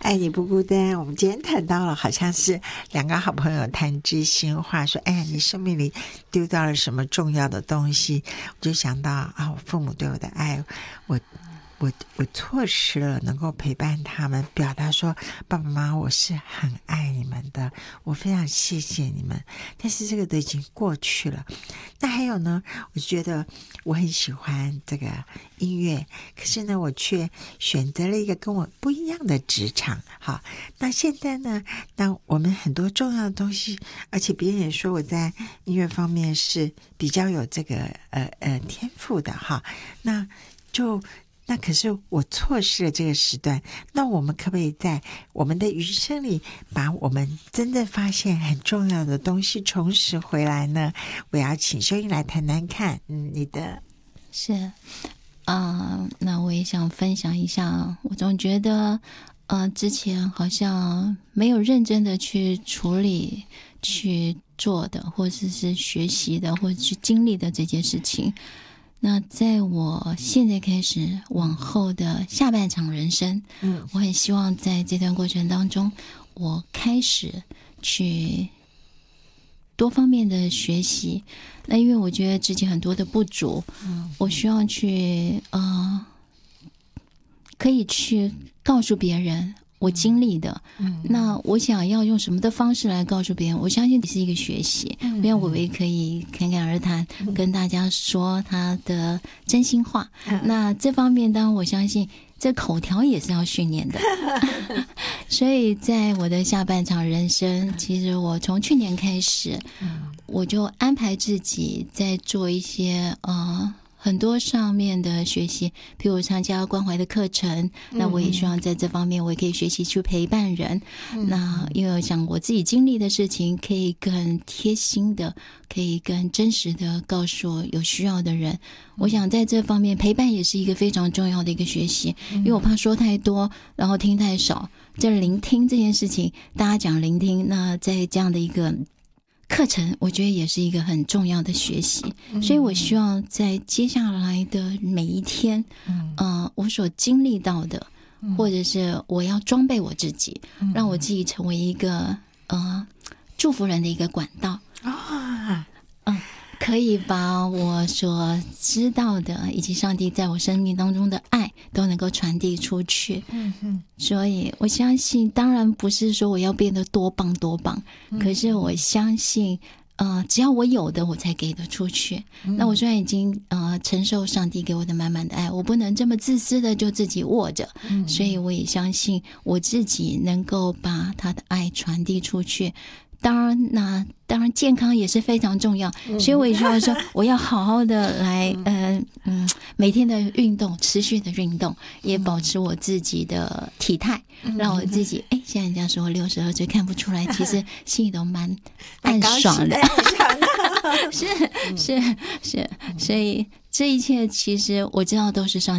爱你不孤单。我们今天谈到了好像是两个好朋友谈知心话，说哎呀，你生命里丢掉了什么重要的东西，我就想到啊，我父母对我的爱，我错失了能够陪伴他们，表达说爸爸妈妈我是很爱你们的，我非常谢谢你们，但是这个都已经过去了。那还有呢，我觉得我很喜欢这个音乐，可是呢我却选择了一个跟我不一样的职场。好，那现在呢，那我们很多重要的东西，而且别人也说我在音乐方面是比较有这个天赋的哈，那可是我错失了这个时段，那我们可不可以在我们的余生里把我们真正发现很重要的东西重拾回来呢？我要请秀英来谈谈看，你的是那我也想分享一下，我总觉得之前好像没有认真的去处理、去做的，或者是学习的，或者去经历的这件事情。那在我现在开始往后的下半场人生，我很希望在这段过程当中，我开始去多方面的学习。那因为我觉得自己很多的不足，我需要去可以去告诉别人我经历的，那我想要用什么的方式来告诉别人，我相信是一个学习，因为我也可以侃侃而谈，跟大家说他的真心话。那这方面当然我相信这口条也是要训练的所以在我的下半场人生，其实我从去年开始，我就安排自己在做一些很多上面的学习，譬如参加关怀的课程，那我也希望在这方面我也可以学习去陪伴人。那因为我想我自己经历的事情可以更贴心的，可以更真实的告诉有需要的人。我想在这方面陪伴也是一个非常重要的一个学习，因为我怕说太多然后听太少。在聆听这件事情，大家讲聆听，那在这样的一个课程我觉得也是一个很重要的学习，所以我希望在接下来的每一天我所经历到的，或者是我要装备我自己，让我自己成为一个祝福人的一个管道可以把我所知道的以及上帝在我生命当中的爱都能够传递出去。所以我相信，当然不是说我要变得多棒多棒，可是我相信只要我有的我才给得出去。那我虽然已经承受上帝给我的满满的爱，我不能这么自私的就自己握着，所以我也相信我自己能够把他的爱传递出去。当然健康也是非常重要，所以我也希望说我要好好的来每天的运动，持续的运动，也保持我自己的体态，让我自己现在人家说我62岁看不出来，其实心里都蛮暗爽的是，所以这一切其实我知道都是上帝